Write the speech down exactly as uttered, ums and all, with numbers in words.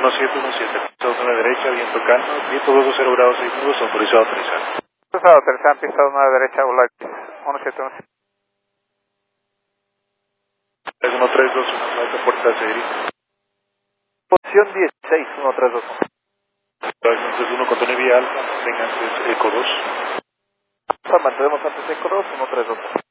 uno siete uno siete, pista uno derecha, viento calmo, viento dos cero grados seis nudos, autorizado a aterrizar. Autorizado a aterrizar, pista uno derecha, Volante uno siete uno siete. tres uno tres dos uno, alta puerta se dirige. Posición dieciséis, uno tres dos uno. tres uno uno, contiene vía alfa, mantenga antes eco dos. Mantenemos antes eco dos, uno tres dos uno.